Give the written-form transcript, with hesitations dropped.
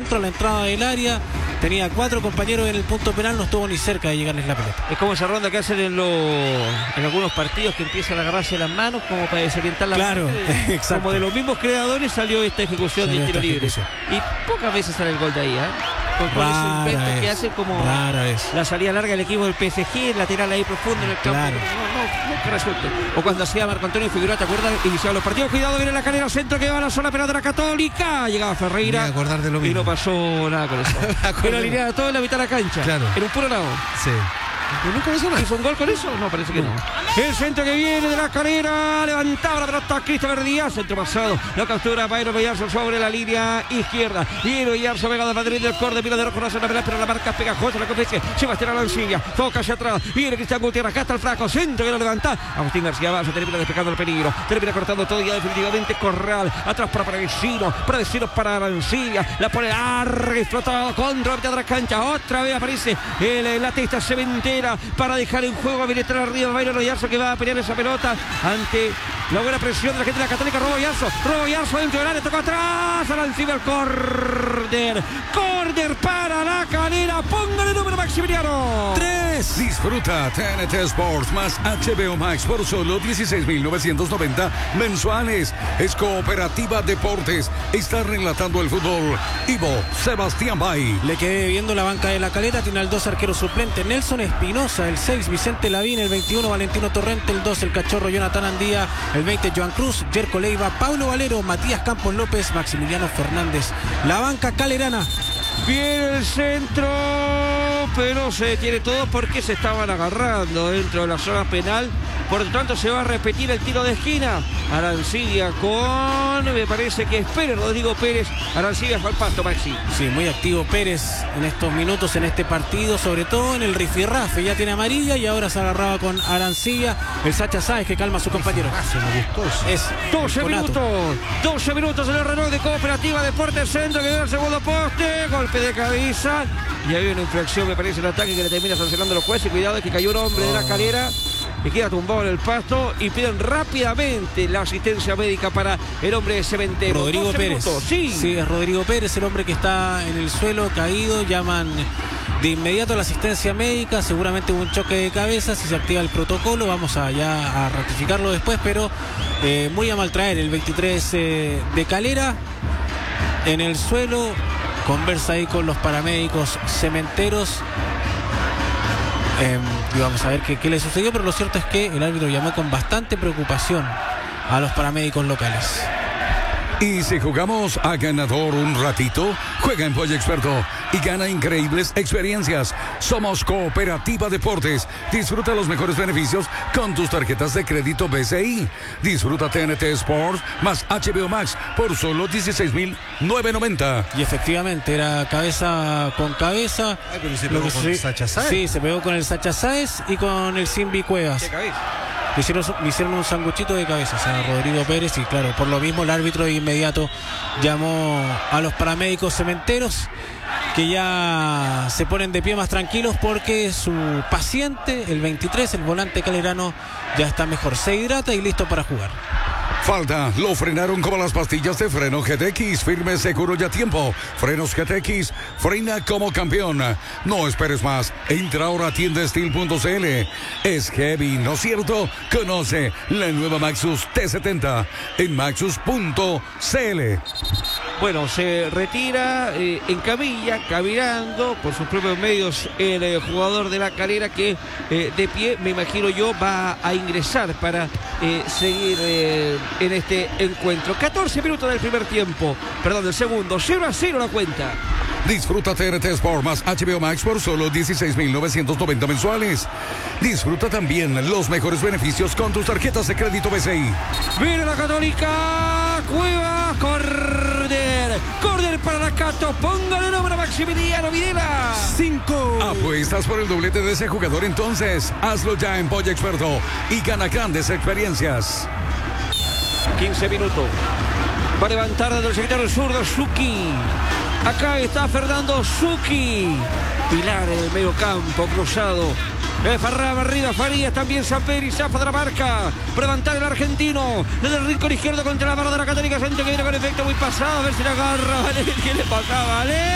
centro a la entrada del área. Tenía 4 compañeros en el punto penal, no estuvo ni cerca de llegarles la pelota. Es como esa ronda que hacen en algunos partidos, que empiezan a agarrarse las manos como para desorientar la Claro, exacto. Como de los mismos creadores salió esta ejecución de tiro libre. Y pocas veces sale el gol de ahí, con esos inventos que hacen como la salida larga del equipo del PSG, el lateral ahí profundo en el campo. Claro. No que resulte. O cuando hacía Marco Antonio Figueroa, ¿te acuerdas? Iniciaban los partidos. Cuidado, viene la calera centro que va a la zona penal de la Católica. Llegaba Ferreira. Me voy a acordar de lo mismo. Y no pasó nada con eso. Pero alineado todo en la mitad de la cancha. Claro. En un puro lado. Sí. ¿Nunca ¿Hizo un gol con eso? No, parece que no. El centro que viene de la carrera. Levantaba la pelota Christopher Díaz. Centro pasado. La captura Bayron Villarzo sobre la línea izquierda. Y Villarzo pegado a Madrid del córner. Mira de rojo, no hace la pelota, pero la marca pegajosa. La confianza. Sebastián Arancilla. Toca hacia atrás. Viene Cristian Gutiérrez. Acá está el flaco. Centro que lo levanta. Agustín García Vaso termina despejando el peligro. Termina cortando todo ya definitivamente. Corral. Atrás para Vecino. Para Arancilla. La pone larga y flotado contra la mitad de la cancha. Otra vez aparece la testa cementera para dejar en juego a Viletra arriba. Bayron Villarzo, que va a pelear esa pelota ante la buena presión de la gente de la Católica. Robo Villarzo dentro del área, tocó atrás, encima el córner para la Calera. Póngale el número, Maximiliano. 3. Disfruta TNT Sports más HBO Max por solo 16.990 mensuales. Es Cooperativa Deportes. Está relatando el fútbol Ivo Sebastián Bay. Le quedé viendo la banca de la Calera. Tiene al 2 arquero suplente Nelson Espinosa, el 6 Vicente Lavín, el 21 Valentino Torrente, el 2 el cachorro Jonathan Andía, el 20 Joan Cruz, Jerko Leiva, Pablo Valero, Matías Campos López, Maximiliano Fernández. La banca calerana. Viene el centro, pero se detiene todo porque se estaban agarrando dentro de la zona penal. Por lo tanto, se va a repetir el tiro de esquina. Arancilla me parece que es Pérez, Rodrigo Pérez. Arancilla fue al pasto, Maxi. Sí, muy activo Pérez en estos minutos en este partido, sobre todo en el rifirrafe. Ya tiene amarilla y ahora se agarraba con Arancilla. El Sacha Sáez que calma a su compañero. Me gustó eso. Es 12 minutos en el reloj de Cooperativa Deportes Centro, que viene el segundo poste. Golpe de cabeza. Y hay una infracción, me parece, el ataque que le termina sancionando los jueces. Cuidado, es que cayó un hombre de la Calera que queda tumbado en el pasto y piden rápidamente la asistencia médica para el hombre de Cementero. Rodrigo Pérez. Sí, es Rodrigo Pérez, el hombre que está en el suelo caído. Llaman de inmediato a la asistencia médica. Seguramente hubo un choque de cabeza. Si se activa el protocolo, vamos a ratificarlo después, pero muy a maltraer el 23 de Calera en el suelo. Conversa ahí con los paramédicos cementeros. Y vamos a ver qué le sucedió, pero lo cierto es que el árbitro llamó con bastante preocupación a los paramédicos locales. Y si jugamos a ganador un ratito, juega en Pollo Experto y gana increíbles experiencias. Somos Cooperativa Deportes. Disfruta los mejores beneficios con tus tarjetas de crédito BCI. Disfruta TNT Sports más HBO Max por solo 16.990. Y efectivamente era cabeza con cabeza. Ay, pero se pegó con Sacha Sáez. Sí, se pegó con el Sacha Sáez y con el Simbi Cuevas. ¿Qué cabeza? Le hicieron un sanguchito de cabezas a Rodrigo Pérez y claro, por lo mismo el árbitro de inmediato llamó a los paramédicos cementeros, que ya se ponen de pie más tranquilos porque su paciente, el 23, el volante calerano, ya está mejor, se hidrata y listo para jugar. Falta, lo frenaron como las pastillas de freno GTX, firme, seguro y a tiempo. Frenos GTX, frena como campeón. No esperes más, entra ahora a tiendasteel.cl. Es heavy, ¿no es cierto? Conoce la nueva Maxus T70 en maxus.cl. Bueno, se retira en camilla, caminando por sus propios medios el jugador de la Calera, que de pie, me imagino yo, va a ingresar para seguir en este encuentro. 14 minutos del primer tiempo, perdón, del segundo, 0-0 la cuenta. Disfruta TNT Sport más HBO Max por solo 16.990 mensuales. Disfruta también los mejores beneficios con tus tarjetas de crédito BCI. Viene la Católica, Cueva, córner para la Cato, póngale el nombre a Maximiliano Videla. 5. ¿Apuestas por el doblete de ese jugador? Entonces hazlo ya en Pollo Experto y gana grandes experiencias. 15 minutos. Va a levantar desde el sector zurdo Suki. Acá está Fernando Suki. Pilar en el medio campo, cruzado. Farraba arriba, Farías, también Saperi, zafa de la marca. Para levantar el argentino. Desde el rincón izquierdo contra la barra de la Católica. Centro que viene con efecto muy pasado. A ver si la agarra. ¿Qué le pasaba? ¿Vale?